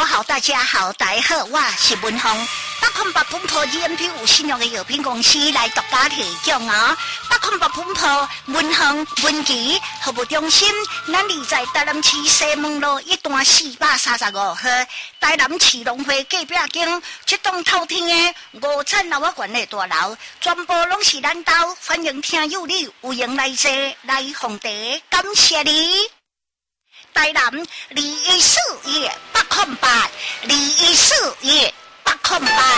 好，大家好，大家好，我是文宏。808本鋪 GMP 有信用嘅藥品公司來獨家提供哦。808本鋪文宏文記服務中心，咱立在台南市西門路1段435號，台南市農會隔壁間，這棟透天嘅5層樓館嘅大樓，全部攏是咱兜，歡迎聽友你有緣來坐來奉茶，感謝你。台南214-808，214-808。